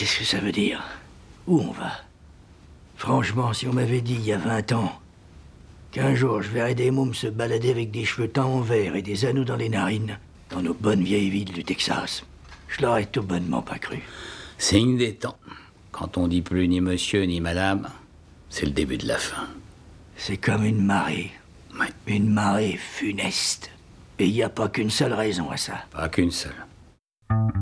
qu'est-ce que ça veut dire? Où on va? Franchement, si on m'avait dit il y a 20 ans qu'un jour je verrais des mômes se balader avec des cheveux teints en vert et des anneaux dans les narines, dans nos bonnes vieilles villes du Texas, je l'aurais tout bonnement pas cru. Signe des temps. Quand on dit plus ni monsieur ni madame, c'est le début de la fin. C'est comme une marée. Ouais. Une marée funeste. Et il n'y a pas qu'une seule raison à ça. Pas qu'une seule.